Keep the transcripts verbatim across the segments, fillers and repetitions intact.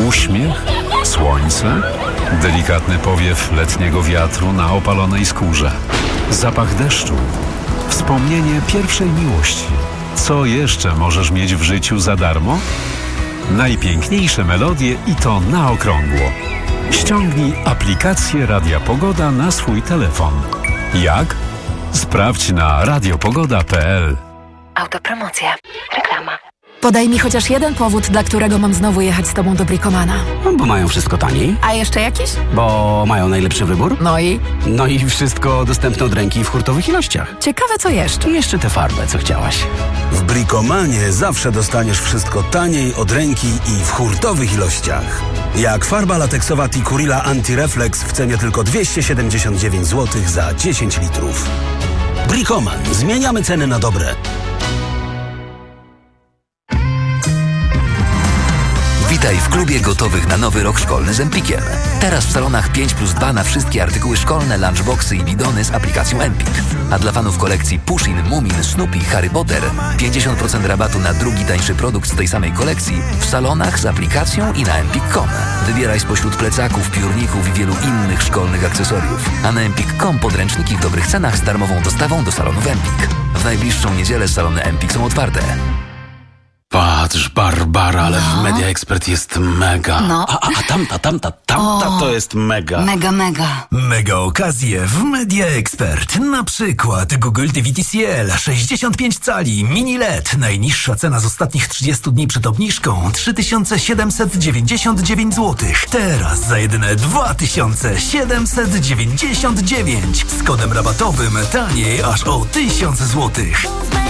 Uśmiech, słońce, delikatny powiew letniego wiatru na opalonej skórze, zapach deszczu, wspomnienie pierwszej miłości. Co jeszcze możesz mieć w życiu za darmo? Najpiękniejsze melodie i to na okrągło. Ściągnij aplikację Radia Pogoda na swój telefon. Jak? Sprawdź na radiopogoda kropka p l. Autopromocja. Reklama. Podaj mi chociaż jeden powód, dla którego mam znowu jechać z tobą do Bricomana. No, bo mają wszystko taniej. A jeszcze jakiś? Bo mają najlepszy wybór. No i? No i wszystko dostępne od ręki w hurtowych ilościach. Ciekawe co jeszcze. I jeszcze tę farbę, co chciałaś. W Bricomanie zawsze dostaniesz wszystko taniej, od ręki i w hurtowych ilościach. Jak farba lateksowa Tikurila Anti-Reflex w cenie tylko dwieście siedemdziesiąt dziewięć złotych za dziesięć litrów. Bricoman. Zmieniamy ceny na dobre. Witaj w klubie gotowych na nowy rok szkolny z Empikiem. Teraz w salonach pięć plus dwa na wszystkie artykuły szkolne, lunchboxy i bidony z aplikacją Empik. A dla fanów kolekcji Pushin, Mumin, Snoopy, Harry Potter pięćdziesiąt procent rabatu na drugi tańszy produkt z tej samej kolekcji w salonach z aplikacją i na empik kropka com. Wybieraj spośród plecaków, piórników i wielu innych szkolnych akcesoriów. A na empik kropka com podręczniki w dobrych cenach z darmową dostawą do salonów Empik. W najbliższą niedzielę salony Empik są otwarte. Patrz, Barbara, ale no. w Media Expert jest mega. No. A, a, a tamta, tamta, tamta o, to jest mega. Mega, mega. Mega okazje w Media Expert. Na przykład Google T V T C L sześćdziesiąt pięć cali, mini L E D. Najniższa cena z ostatnich trzydziestu dni przed obniżką trzy tysiące siedemset dziewięćdziesiąt dziewięć złotych. Teraz za jedyne dwa tysiące siedemset dziewięćdziesiąt dziewięć. Z kodem rabatowym taniej aż o tysiąc złotych.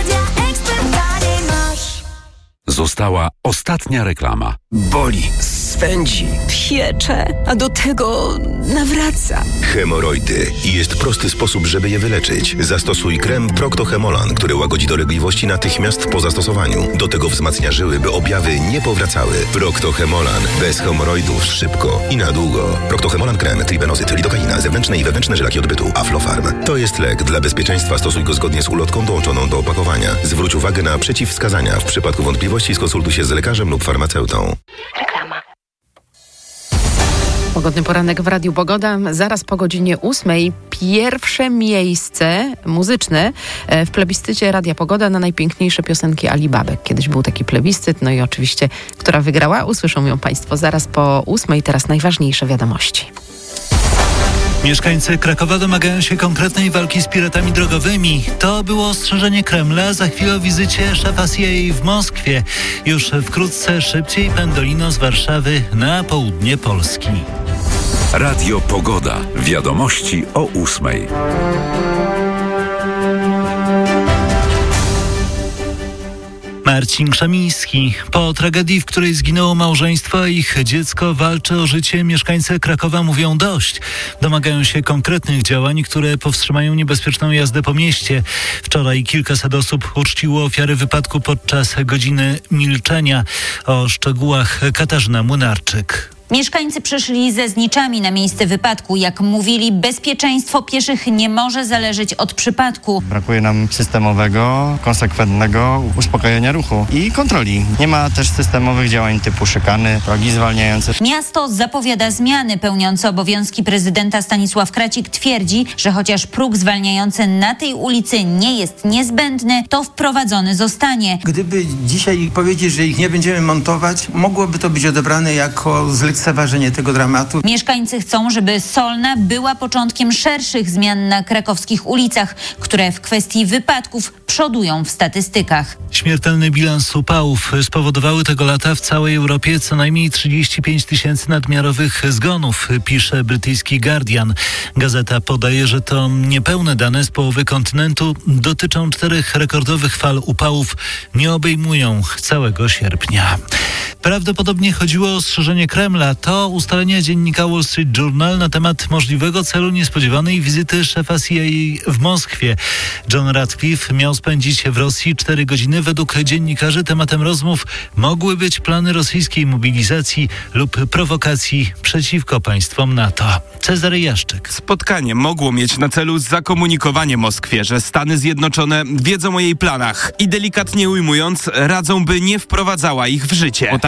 Została ostatnia reklama. Boli, swędzi, piecze, a do tego nawraca. Hemoroidy. I jest prosty sposób, żeby je wyleczyć. Zastosuj krem Procto-Hemolan, który łagodzi dolegliwości natychmiast po zastosowaniu. Do tego wzmacnia żyły, by objawy nie powracały. Procto-Hemolan. Bez hemoroidów szybko i na długo. Procto-Hemolan krem, tribenozyt, lidokaina, zewnętrzne i wewnętrzne żylaki odbytu, Aflofarm. To jest lek. Dla bezpieczeństwa stosuj go zgodnie z ulotką dołączoną do opakowania. Zwróć uwagę na przeciwwskazania. W przypadku wątpliwości skonsultuj się z lekarzem lub farmaceutą. Reklama. Pogodny poranek w Radiu Pogoda. Zaraz po godzinie ósmej pierwsze miejsce muzyczne w plebiscycie Radia Pogoda na najpiękniejsze piosenki Ali Babek. Kiedyś był taki plebiscyt, no i oczywiście, która wygrała, usłyszą ją Państwo zaraz po ósmej. Teraz najważniejsze wiadomości. Mieszkańcy Krakowa domagają się konkretnej walki z piratami drogowymi. To było ostrzeżenie Kremla za chwilę o wizycie szefa C I A w Moskwie. Już wkrótce szybciej pendolino z Warszawy na południe Polski. Radio Pogoda. Wiadomości o ósmej. Marcin Krzemiński. Po tragedii, w której zginęło małżeństwo, a ich dziecko walczy o życie, mieszkańcy Krakowa mówią dość. Domagają się konkretnych działań, które powstrzymają niebezpieczną jazdę po mieście. Wczoraj kilkaset osób uczciło ofiary wypadku podczas godziny milczenia. O szczegółach Katarzyna Młynarczyk. Mieszkańcy przyszli ze zniczami na miejsce wypadku. Jak mówili, bezpieczeństwo pieszych nie może zależeć od przypadku. Brakuje nam systemowego, konsekwentnego uspokajania ruchu i kontroli. Nie ma też systemowych działań typu szykany, progi zwalniające. Miasto zapowiada zmiany. Pełniący obowiązki prezydenta Stanisław Kracik twierdzi, że chociaż próg zwalniający na tej ulicy nie jest niezbędny, to wprowadzony zostanie. Gdyby dzisiaj powiedzieć, że ich nie będziemy montować, mogłoby to być odebrane jako zlekceważenie tego dramatu. Mieszkańcy chcą, żeby Solna była początkiem szerszych zmian na krakowskich ulicach, które w kwestii wypadków przodują w statystykach. Śmiertelny bilans upałów spowodowały tego lata w całej Europie co najmniej trzydzieści pięć tysięcy nadmiarowych zgonów, pisze brytyjski Guardian. Gazeta podaje, że to niepełne dane z połowy kontynentu dotyczą czterech rekordowych fal upałów, nie obejmują całego sierpnia. Prawdopodobnie chodziło o ostrzeżenie Kremla. To ustalenia dziennika Wall Street Journal na temat możliwego celu niespodziewanej wizyty szefa C I A w Moskwie. John Ratcliffe miał spędzić w Rosji cztery godziny. Według dziennikarzy tematem rozmów mogły być plany rosyjskiej mobilizacji lub prowokacji przeciwko państwom NATO. Cezary Jaszczyk. Spotkanie mogło mieć na celu zakomunikowanie Moskwie, że Stany Zjednoczone wiedzą o jej planach i delikatnie ujmując, radzą, by nie wprowadzała ich w życie. O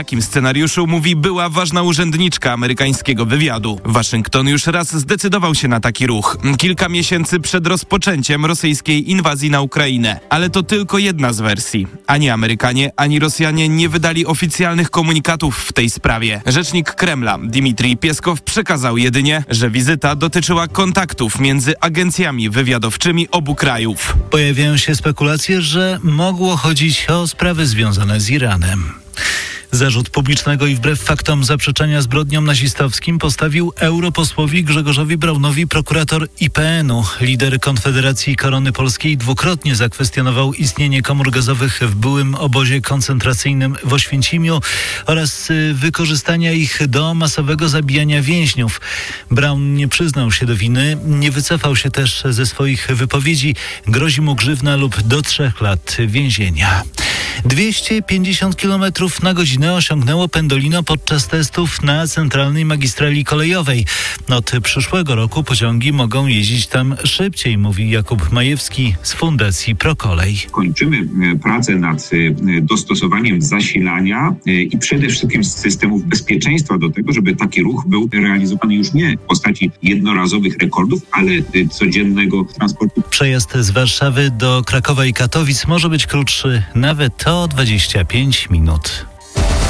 takim scenariuszu mówi była ważna urzędniczka amerykańskiego wywiadu. Waszyngton już raz zdecydował się na taki ruch. Kilka miesięcy przed rozpoczęciem rosyjskiej inwazji na Ukrainę. Ale to tylko jedna z wersji. Ani Amerykanie, ani Rosjanie nie wydali oficjalnych komunikatów w tej sprawie. Rzecznik Kremla Dmitrij Pieskow przekazał jedynie, że wizyta dotyczyła kontaktów między agencjami wywiadowczymi obu krajów. Pojawiają się spekulacje, że mogło chodzić o sprawy związane z Iranem. Zarzut publicznego i wbrew faktom zaprzeczenia zbrodniom nazistowskim postawił europosłowi Grzegorzowi Braunowi prokurator I P N u. Lider Konfederacji Korony Polskiej dwukrotnie zakwestionował istnienie komór gazowych w byłym obozie koncentracyjnym w Oświęcimiu oraz wykorzystania ich do masowego zabijania więźniów. Braun nie przyznał się do winy, nie wycofał się też ze swoich wypowiedzi. Grozi mu grzywna lub do trzech lat więzienia. dwieście pięćdziesiąt kilometrów na godzinę osiągnęło Pendolino podczas testów na centralnej magistrali kolejowej. Od przyszłego roku pociągi mogą jeździć tam szybciej, mówi Jakub Majewski z Fundacji Prokolej. Kończymy pracę nad dostosowaniem zasilania i przede wszystkim systemów bezpieczeństwa do tego, żeby taki ruch był realizowany już nie w postaci jednorazowych rekordów, ale codziennego transportu. Przejazd z Warszawy do Krakowa i Katowic może być krótszy nawet o dwadzieścia pięć minut.